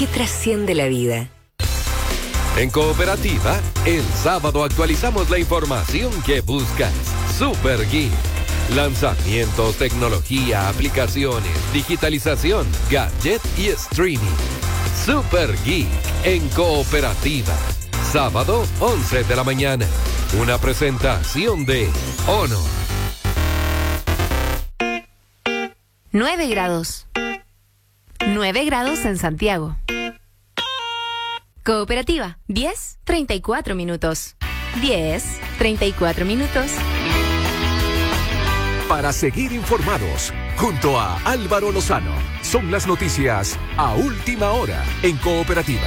que trasciende la vida. En Cooperativa, el sábado actualizamos la información que buscas. Super Geek. Lanzamientos, tecnología, aplicaciones, digitalización, gadget y streaming. Super Geek en Cooperativa. Sábado, 11 de la mañana. Una presentación de Honor. 9 grados. 9 grados en Santiago. Cooperativa, 10:34 minutos. 10:34 minutos. Para seguir informados, junto a Álvaro Lozano, son las noticias a última hora en Cooperativa.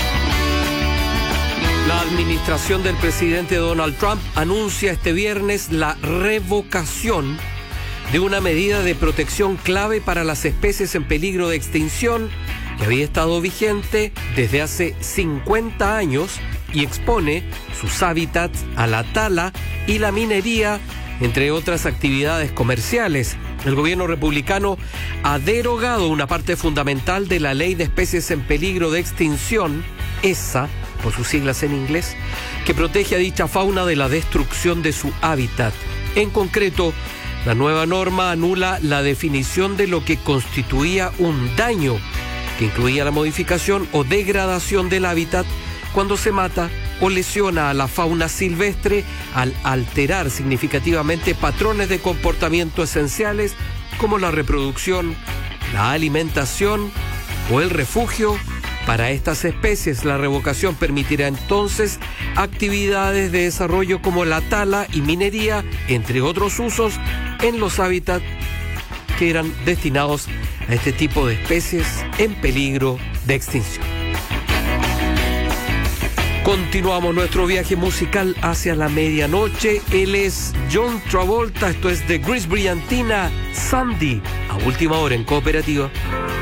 La administración del presidente Donald Trump anuncia este viernes la revocación de una medida de protección clave para las especies en peligro de extinción que había estado vigente desde hace 50 años y expone sus hábitats a la tala y la minería, entre otras actividades comerciales. El gobierno republicano ha derogado una parte fundamental de la Ley de Especies en Peligro de Extinción, ESA, por sus siglas en inglés, que protege a dicha fauna de la destrucción de su hábitat. En concreto, la nueva norma anula la definición de lo que constituía un daño, que incluía la modificación o degradación del hábitat cuando se mata o lesiona a la fauna silvestre al alterar significativamente patrones de comportamiento esenciales como la reproducción, la alimentación o el refugio. Para estas especies, la revocación permitirá entonces actividades de desarrollo como la tala y minería, entre otros usos, en los hábitats que eran destinados a este tipo de especies en peligro de extinción. Continuamos nuestro viaje musical hacia la medianoche. Él es John Travolta, esto es de Grease Brillantina, Sandy, a última hora en Cooperativa.